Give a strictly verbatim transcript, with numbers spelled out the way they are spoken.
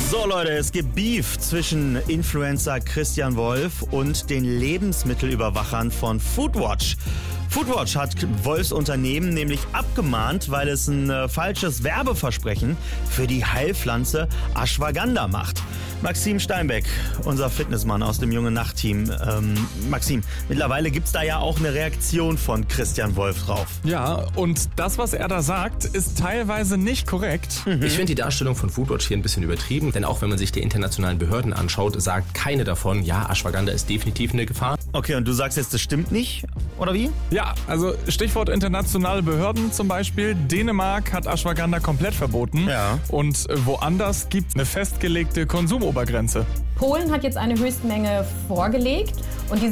So Leute, es gibt Beef zwischen Influencer Christian Wolf und den Lebensmittelüberwachern von Foodwatch. Foodwatch hat Wolfs Unternehmen nämlich abgemahnt, weil es ein äh, falsches Werbeversprechen für die Heilpflanze Ashwagandha macht. Maxim Steinbeck, unser Fitnessmann aus dem Junge Nacht-Team. Ähm, Maxim, mittlerweile gibt's da ja auch eine Reaktion von Christian Wolf drauf. Ja, und das, was er da sagt, ist teilweise nicht korrekt. Mhm. Ich finde die Darstellung von Foodwatch hier ein bisschen übertrieben, denn auch wenn man sich die internationalen Behörden anschaut, sagt keine davon, ja, Ashwagandha ist definitiv eine Gefahr. Okay, und du sagst jetzt, das stimmt nicht, oder wie? Ja, also Stichwort internationale Behörden zum Beispiel. Dänemark hat Ashwagandha komplett verboten. Ja. Und woanders gibt es eine festgelegte Konsumobergrenze. Polen hat jetzt eine Höchstmenge vorgelegt und die